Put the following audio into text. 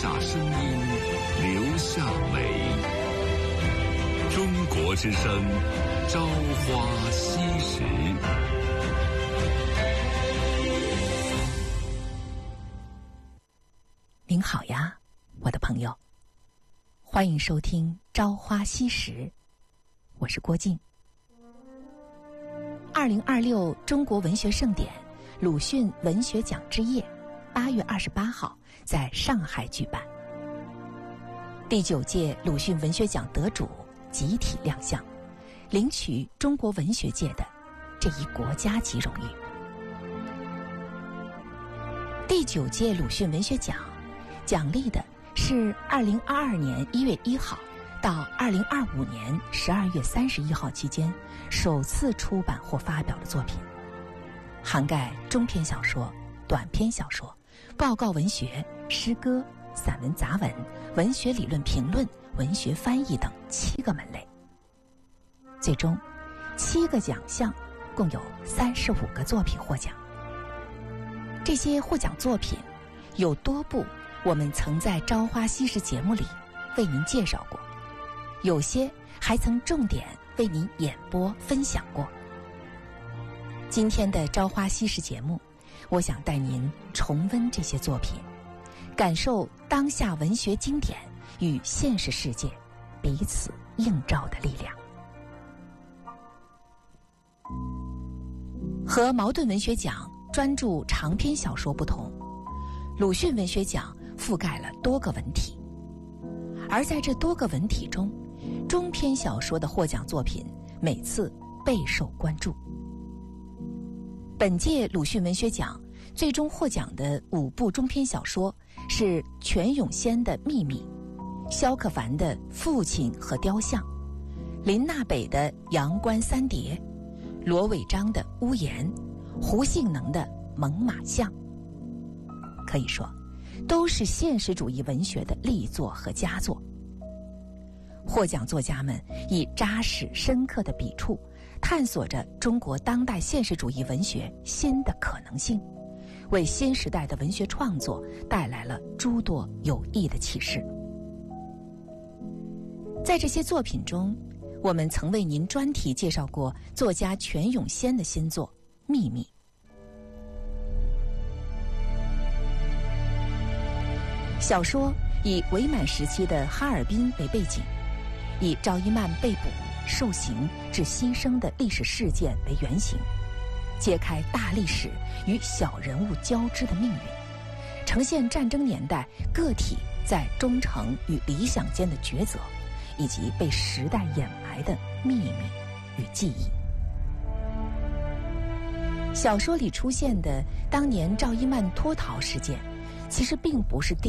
下声音，留下美。中国之声，朝花夕拾。 您好呀，我的朋友，欢迎收听《朝花夕拾》，我是郭靖。2026中国文学盛典鲁迅文学奖之夜8月28号在上海举办，第9届鲁迅文学奖得主集体亮相，领取中国文学界的这一国家级荣誉。第9届鲁迅文学奖奖励的是2022年1月1号到2025年12月31号期间首次出版或发表的作品，涵盖中篇小说、短篇小说、报告文学、诗歌、散文杂文、文学理论评论、文学翻译等7个门类。最终7个奖项共有35个作品获奖。这些获奖作品有多部我们曾在《朝花夕拾》节目里为您介绍过，有些还曾重点为您演播分享过。今天的《朝花夕拾》节目，我想带您重温这些作品，感受当下文学经典与现实世界彼此映照的力量。和茅盾文学奖专注长篇小说不同，鲁迅文学奖覆盖了多个文体，而在这多个文体中，中篇小说的获奖作品每次备受关注。本届鲁迅文学奖最终获奖的5部中篇小说是全永先的《秘密》，萧克凡的《父亲和雕像》，林娜北的《阳关三叠》，罗伟章的《屋檐》，胡杏能的《猛犸象》。可以说都是现实主义文学的力作和佳作。获奖作家们以扎实深刻的笔触探索着中国当代现实主义文学新的可能性，为新时代的文学创作带来了诸多有益的启示。在这些作品中，我们曾为您专题介绍过作家全永先的新作《秘密》。小说以伪满时期的哈尔滨为背景，以赵一曼被捕、受刑至牺牲的历史事件为原型，揭开大历史与小人物交织的命运，呈现战争年代个体在忠诚与理想间的抉择，以及被时代掩埋的秘密与记忆。小说里出现的当年赵一曼脱逃事件，其实并不是第